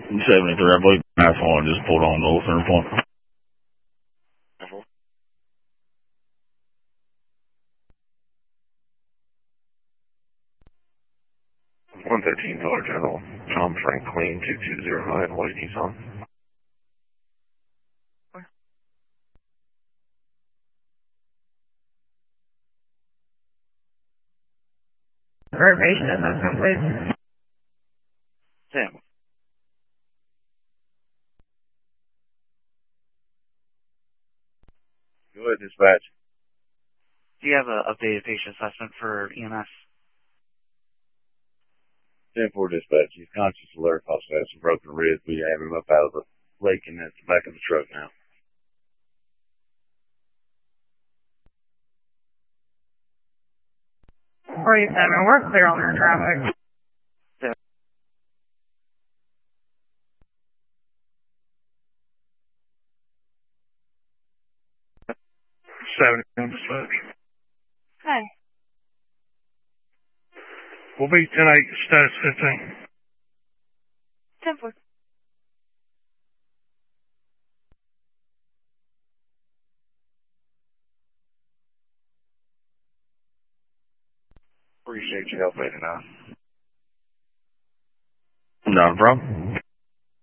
73, I believe. That's one just pulled on the Lutheran point. 113 Dollar General, Tom Franklin, 2209, White Nissan. Reservation is not complete. Sam. Go ahead, dispatch. Do you have an updated patient assessment for EMS? 10-4 dispatch. He's conscious, alert, possibly has some broken ribs. We have him up out of the lake and at the back of the truck now. Or you said, we're clear on our traffic. Dispatch. Hi. We'll be 10-8, status 15. 10-4. Appreciate your help, 89. Not a problem.